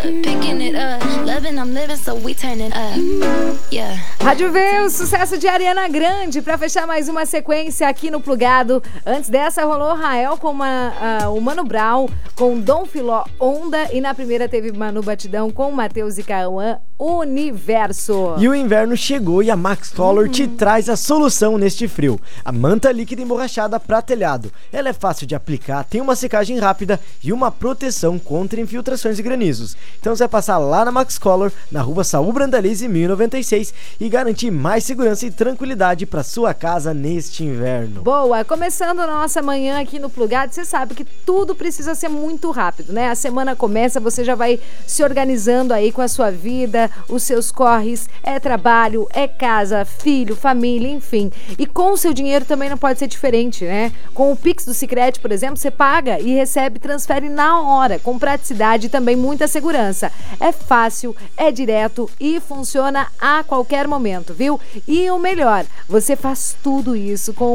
picking it up, loving, I'm living, so we turn it up. Yeah. Rádio V, o sucesso de Ariana Grande, pra fechar mais uma sequência aqui no Plugado. Antes dessa rolou Rael com o Mano Brown, com Dom Filó, Onda, e na primeira teve Manu Batidão com Matheus e Cauã, Universo. E o inverno chegou e a Max Color te traz a solução neste frio. A manta líquida emborrachada pra telhado. Ela é fácil de aplicar, tem uma secagem rápida e uma proteção contra infiltrações e granizos. Então você vai passar lá na Max Color, na rua Saul Brandalize 1096, e garantir mais segurança e tranquilidade para sua casa neste inverno. Boa, começando a nossa manhã aqui no Plugado, você sabe que tudo precisa ser muito rápido, né? A semana começa, você já vai se organizando aí com a sua vida, os seus corres, é trabalho, é casa, filho, família, enfim. E com o seu dinheiro também não pode ser diferente, né? Com o Pix do Sicredi, por exemplo, você paga e recebe, transfere na hora, com praticidade e também muita segurança. É fácil, é direto e funciona a qualquer momento, viu? E o melhor, você faz tudo isso com